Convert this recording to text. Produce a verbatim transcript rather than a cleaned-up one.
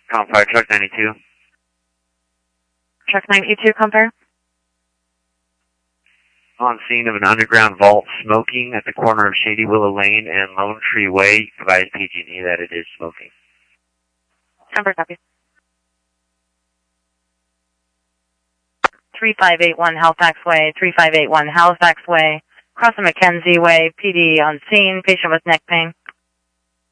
Compire, truck ninety-two. Truck ninety-two, compare. On scene of an underground vault smoking at the corner of Shady Willow Lane and Lone Tree Way. Provide P G and E that it is smoking. Compare, copy. three five eight one Halifax Way, three five eight one Halifax Way, crossing Mackenzie Way, P D on scene, patient with neck pain.